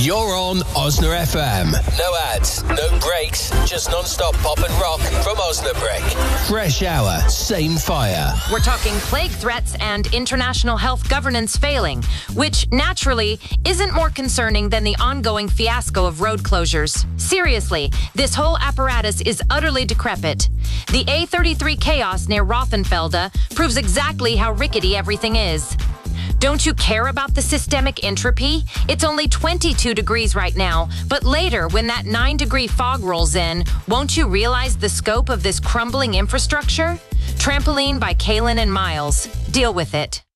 You're on Osna FM. No ads, no breaks, just non-stop pop and rock from Osnabrück. Fresh hour, same fire. We're talking plague threats and international health governance failing, which naturally isn't more concerning than the ongoing fiasco of road closures. Seriously, this whole apparatus is utterly decrepit. The A33 chaos near Rothenfelde proves exactly how rickety everything is. Don't you care about the systemic entropy? It's only 22 degrees right now, but later, when that 9-degree fog rolls in, won't you realize the scope of this crumbling infrastructure? Trampoline by Kalen and Miles. Deal with it.